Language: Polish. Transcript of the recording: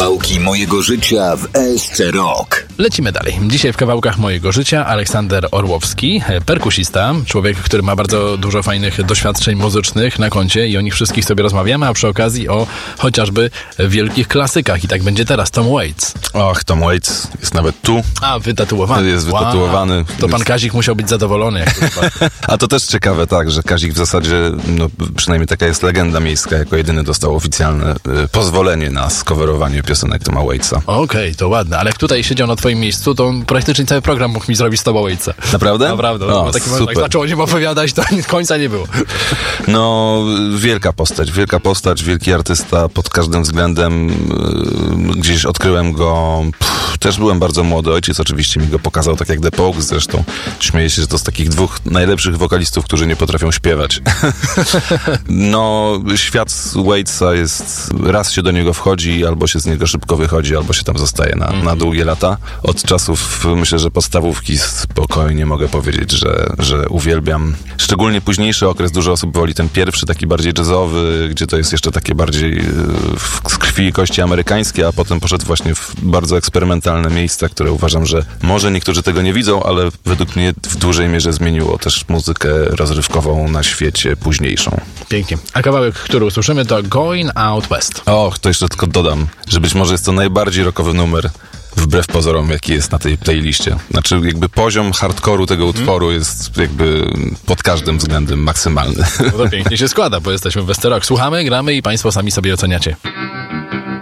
Kawałki mojego życia w ESC Rock. Lecimy dalej. Dzisiaj w kawałkach mojego życia Aleksander Orłowski, perkusista, człowiek, który ma bardzo dużo fajnych doświadczeń muzycznych na koncie i o nich wszystkich sobie rozmawiamy, a przy okazji o chociażby wielkich klasykach. I tak będzie teraz. Tom Waits. Och, Tom Waits jest nawet tu. A, wytatuowany. Jest wytatuowany. Wow. To pan Kazik musiał być zadowolony. Jak to A to też ciekawe, tak, że Kazik w zasadzie, no przynajmniej taka jest legenda miejska, jako jedyny dostał oficjalne pozwolenie na skowerowanie piosenek Toma Waitsa. Okej, to ładne. Ale jak tutaj siedział na twoim miejscu, to on praktycznie cały program mógł mi zrobić z Toma Waitsa. Naprawdę? Naprawdę. O, Jak zaczął o nim opowiadać, to końca nie było. No, wielka postać, wielki artysta pod każdym względem. Gdzieś odkryłem go, też byłem bardzo młody, ojciec oczywiście mi go pokazał, tak jak The Pogues zresztą. Śmieję się, że to z takich dwóch najlepszych wokalistów, którzy nie potrafią śpiewać. No, świat Waitsa jest, raz się do niego wchodzi, albo się z niego szybko wychodzi, albo się tam zostaje na długie lata. Od czasów, myślę, że podstawówki spokojnie mogę powiedzieć, że uwielbiam. Szczególnie późniejszy okres, dużo osób woli ten pierwszy, taki bardziej jazzowy, gdzie to jest jeszcze takie bardziej z krwi i kości amerykańskie, a potem poszedł właśnie w bardzo eksperymentalne miejsca, które uważam, że może niektórzy tego nie widzą, ale według mnie w dużej mierze zmieniło też muzykę rozrywkową na świecie późniejszą. Pięknie. A kawałek, który usłyszymy, to Going Out West. Och, to jeszcze tylko dodam, że być może jest to najbardziej rockowy numer, wbrew pozorom, jaki jest na tej playliście. Znaczy, jakby poziom hardkoru tego utworu jest jakby pod każdym względem maksymalny. No to pięknie się składa, bo jesteśmy w ESC Rock. Słuchamy, gramy i państwo sami sobie oceniacie.